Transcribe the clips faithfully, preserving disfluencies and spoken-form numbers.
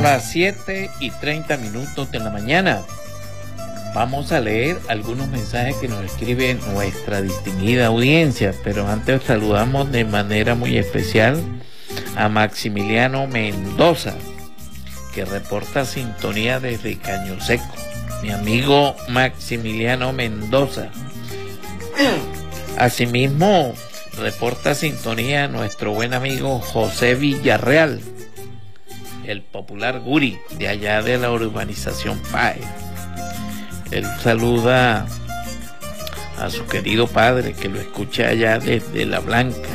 las siete y treinta minutos de la mañana. Vamos a leer algunos mensajes que nos escribe nuestra distinguida audiencia, pero antes saludamos de manera muy especial a Maximiliano Mendoza, que reporta sintonía desde Caño Seco. Mi amigo Maximiliano Mendoza. Asimismo, reporta sintonía nuestro buen amigo José Villarreal, el popular Guri, de allá de la urbanización Páez. Él saluda a su querido padre, que lo escucha allá desde La Blanca.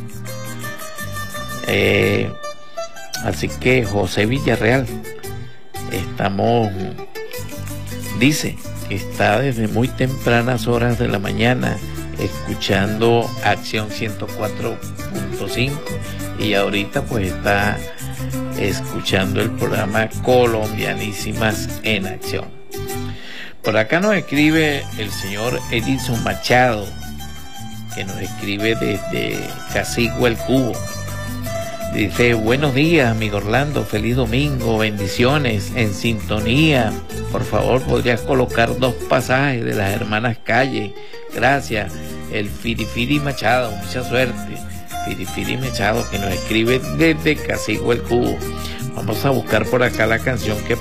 Eh, así que José Villarreal, estamos, dice, que está desde muy tempranas horas de la mañana escuchando Acción ciento cuatro punto cinco y ahorita pues está escuchando el programa Colombianísimas en Acción. Por acá nos escribe el señor Edison Machado, que nos escribe desde Casigua el Cubo. Dice: buenos días, amigo Orlando, feliz domingo, bendiciones, en sintonía. Por favor, ¿podrías colocar dos pasajes de las hermanas Calle? Gracias. El Firifiri Machado, mucha suerte. Firifiri Machado, que nos escribe desde Casigua el Cubo. Vamos a buscar por acá la canción que